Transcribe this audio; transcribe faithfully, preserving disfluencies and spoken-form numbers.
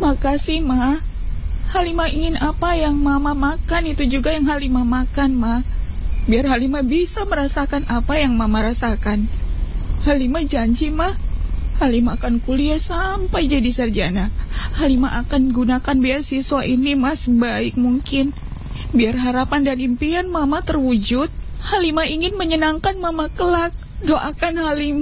Makasih, Ma. Halimah ingin apa yang Mama makan, itu juga yang Halimah makan, Ma. Biar Halimah bisa merasakan apa yang Mama rasakan. Halimah janji, Ma. Halimah akan kuliah sampai jadi sarjana. Halimah akan gunakan beasiswa ini, Ma, sebaik mungkin. Biar harapan dan impian Mama terwujud. Halimah ingin menyenangkan Mama kelak. Doakan Halimah.